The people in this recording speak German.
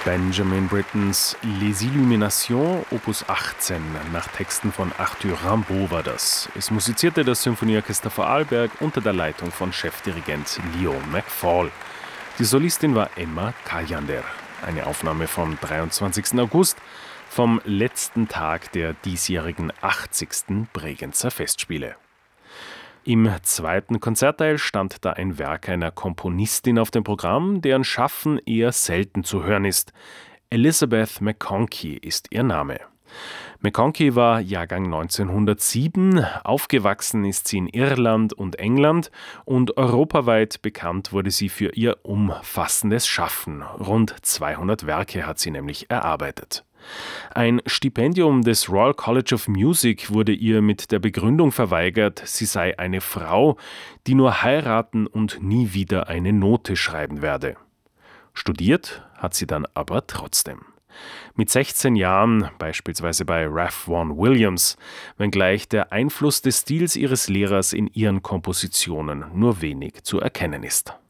Benjamin Brittens Les Illuminations, Opus 18, nach Texten von Arthur Rimbaud war das. Es musizierte das Symphonieorchester Vorarlberg unter der Leitung von Chefdirigent Leo McFall. Die Solistin war Emma Kaljander. Eine Aufnahme vom 23. August, vom letzten Tag der diesjährigen 80. Bregenzer Festspiele. Im zweiten Konzertteil stand da ein Werk einer Komponistin auf dem Programm, deren Schaffen eher selten zu hören ist. Elizabeth McConkie ist ihr Name. McConkie war Jahrgang 1907, aufgewachsen ist sie in Irland und England und europaweit bekannt wurde sie für ihr umfassendes Schaffen. Rund 200 Werke hat sie nämlich erarbeitet. Ein Stipendium des Royal College of Music wurde ihr mit der Begründung verweigert, sie sei eine Frau, die nur heiraten und nie wieder eine Note schreiben werde. Studiert hat sie dann aber trotzdem. Mit 16 Jahren, beispielsweise bei Ralph Vaughan Williams, wenngleich der Einfluss des Stils ihres Lehrers in ihren Kompositionen nur wenig zu erkennen ist.